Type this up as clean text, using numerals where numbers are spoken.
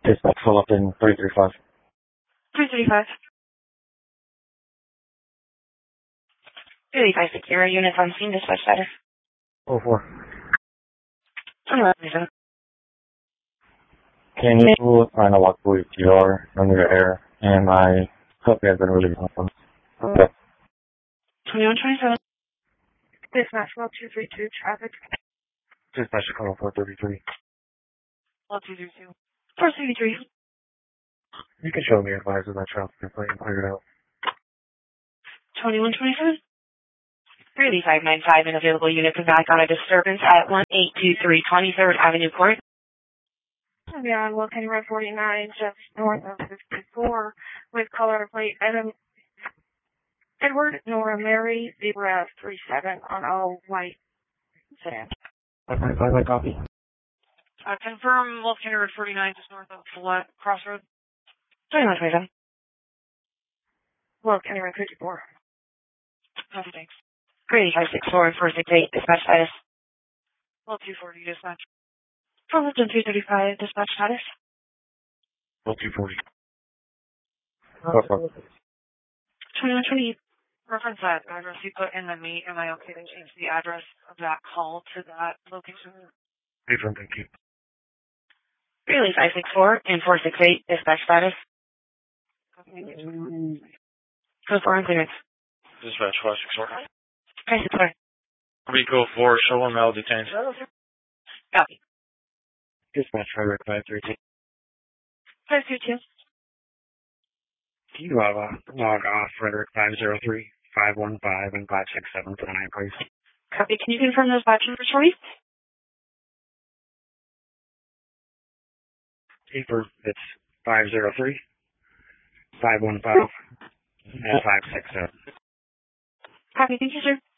Dispatch full up in 335. 335. 335 secure. Units on scene. Dispatch status. 04. 21. Can you find a walk with your under the air? And my puppy has been really awesome. Okay. 2127. Dispatch 1232 traffic. Dispatch call 433. 1232. 433. You can show me advice of that traffic complaint and clear it out. 2127. 38595, an available unit is back on a disturbance at 1823 23rd Avenue Court. Beyond Will County Road 49, just north of 54, with color plate Edward Nora Mary, Zebra 37 on all white sedan. I copy. Confirm Wolf County Road 49, just north of Follette Crossroad. 2127. Wolf County Road 54. Copy, thanks. 38564 and 468, dispatch status. Well, 240, dispatch. From Lipton 335, dispatch status. Well, 240. 2120, reference that address you put in the meet. Am I okay to change the address of that call to that location? Different, thank you. 38564 and 468, dispatch status. Code 4 and clearance. Dispatch 564. Okay, sorry. Rico 4, show one L detained. Copy. Dispatch Frederick 532. 522. Can you log off Frederick 503, 515, and 567 tonight, please? Copy. Can you confirm those batch numbers for me? Paper, it's 503, 515, and 567. Copy. Thank you, sir.